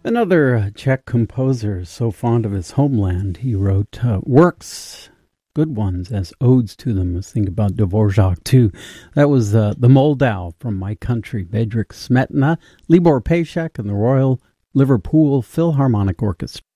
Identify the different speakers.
Speaker 1: Another Czech composer, so fond of his homeland, he wrote works, good ones, as odes to them. Let's think about Dvorak, too. That was the Moldau from My Country, Bedřich Smetana, Libor Pejsek, and the Royal Liverpool Philharmonic Orchestra.